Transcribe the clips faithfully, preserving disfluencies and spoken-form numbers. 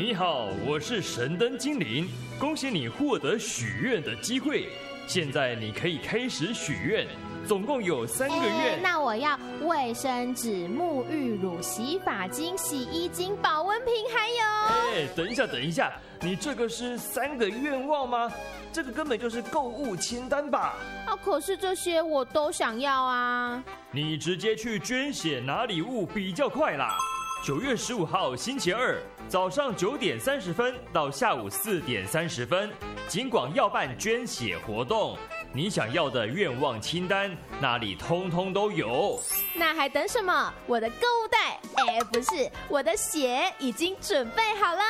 你好，我是神灯精灵，恭喜你获得许愿的机会。现在你可以开始许愿，总共有三个愿。 那我要卫生纸、沐浴乳、洗发精、洗衣精、保温瓶，还有…… 哎，等一下，等一下，你这个是三个愿望吗？这个根本就是购物清单吧？ 啊，可是这些我都想要啊。 你直接去捐血拿礼物比较快啦。九月十五号星期二早上九点三十分到下午四点三十分，警广要办捐血活动。你想要的愿望清单，那里通通都有。 那还等什么？我的购物袋，哎，不是，我的血已经准备好了。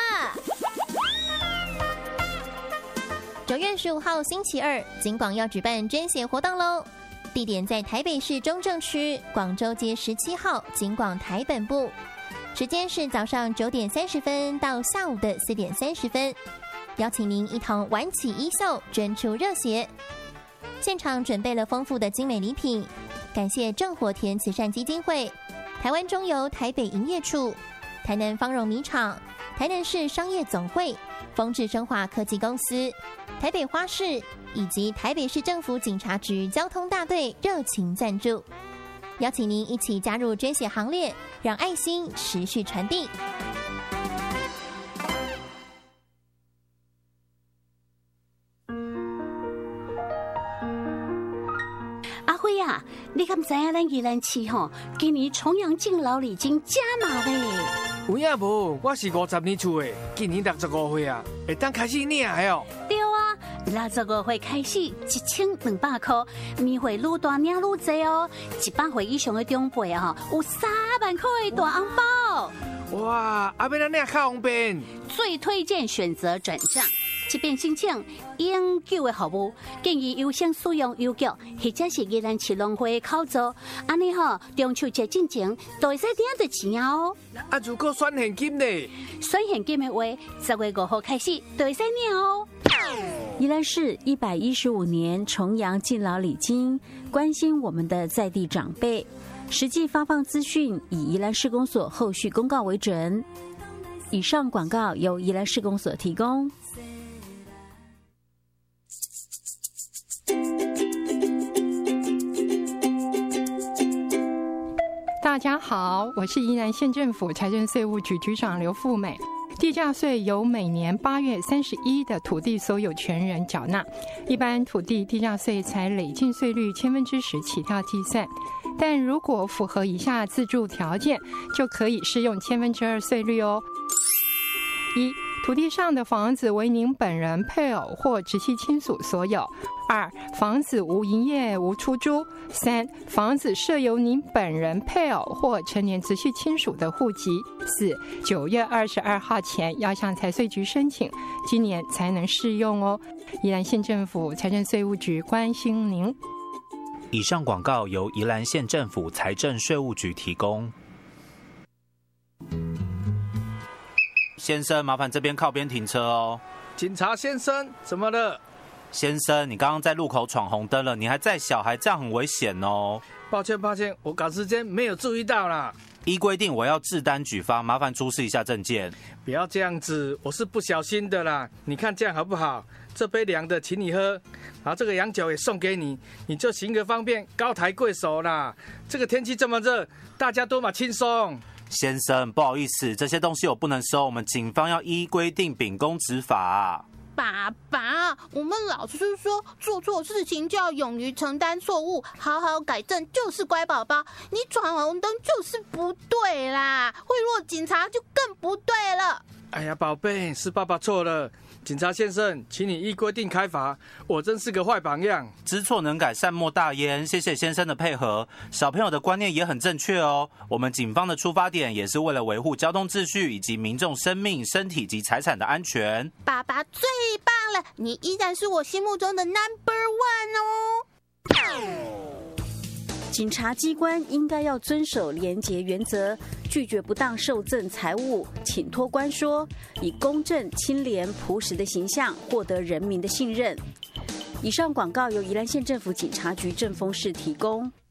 九月十五号星期二，警广要举办捐血活动喽！地点在台北市中正区广州街十七号警广台本部。时间是早上九点三十分到下午的四点三十分，邀请您一同挽起衣袖，捐出热血。现场准备了丰富的精美礼品，感谢正火田慈善基金会、台湾中油台北营业处、台南芳荣米厂、台南市商业总会、丰智生化科技公司、台北花市以及台北市政府警察局交通大队热情赞助。邀请您一起加入捐血行列，让爱心持续传递。 阿辉啊，你敢知影咱宜兰市吼，今年重阳敬老礼金加码嘞？ 有影无？我是五十年厝的，今年六十五岁啊，会当开始领的哦。 对啊，六十五岁开始一千两百块，年岁愈大领愈济哦。一百岁以上的长辈啊，有三万块的大红包。 哇，阿要咱领较方便。 最推荐选择转账。即便申请永久的服务，建议优先使用邮局或者是宜兰市农会的口座，安尼吼中秋节进前都会使领到钱哦。 啊，如果选现金呢？ 选现金的话，十月五号开始都会使领哦。 宜兰市一百一十五年重阳敬老礼金，关心我们的在地长辈，实际发放资讯以宜兰市公所后续公告为准。以上广告由宜兰市公所提供。 大家好，我是宜兰县政府财政税务局局长刘富美。地价税由每年八月三十一的土地所有权人缴纳，一般土地地价税采累进税率千分之十起跳计算，但如果符合以下自住条件，就可以适用千分之二税率哦。一、土地上的房子为您本人、配偶或直系亲属所有；二、房子无营业、无出租；三、房子设有您本人、配偶或成年直系亲属的户籍；四、九月二十二号前要向财税局申请，今年才能适用哦。宜兰县政府财政税务局关心您。 以上广告由宜兰县政府财政税务局提供。先生，麻烦这边靠边停车哦。 警察先生，怎么了？ 先生，你刚刚在路口闯红灯了，你还载小孩，这样很危险哦。 抱歉抱歉，我赶时间没有注意到啦。 依规定我要制单举发，麻烦出示一下证件。 不要这样子，我是不小心的啦。你看这样好不好？这杯凉的请你喝，然后这个洋酒也送给你，你就行个方便，高抬贵手啦。这个天气这么热，大家多嘛轻松。 先生，不好意思，这些东西我不能收，我们警方要依规定秉公执法啊。 爸爸，我们老师说做错事情就要勇于承担错误，好好改正就是乖宝宝。你闯红灯就是不对啦，贿赂警察就更不对了。 哎呀，宝贝，是爸爸错了。警察先生，请你依规定开罚，我真是个坏榜样。 知错能改，善莫大焉。谢谢先生的配合，小朋友的观念也很正确哦。我们警方的出发点也是为了维护交通秩序以及民众生命、身体及财产的安全。 爸爸最棒了，你依然是我心目中的 number one 哦。 警察机关应该要遵守廉洁原则，拒绝不当受赠财物，请托关说，以公正、清廉、朴实的形象获得人民的信任。以上广告由宜兰县政府警察局政风室提供。